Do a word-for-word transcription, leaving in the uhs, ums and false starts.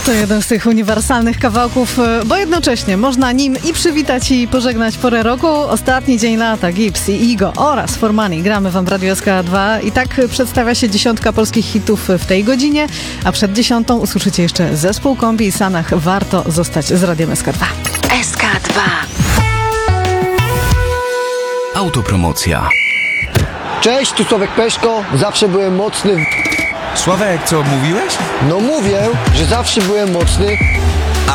To jeden z tych uniwersalnych kawałków, bo jednocześnie można nim i przywitać i pożegnać porę roku. Ostatni dzień lata, Gibbs i Igo oraz For Money. Gramy wam w Radio S K dwa i tak przedstawia się dziesiątka polskich hitów w tej godzinie, a przed dziesiątą usłyszycie jeszcze zespół Kombi i Sanach. Warto zostać z Radiem S K dwa. S K dwa. Autopromocja. Cześć, tu Sławek Peszko. Zawsze byłem mocny w... Sławek, co mówiłeś? No mówię, że zawsze byłem mocny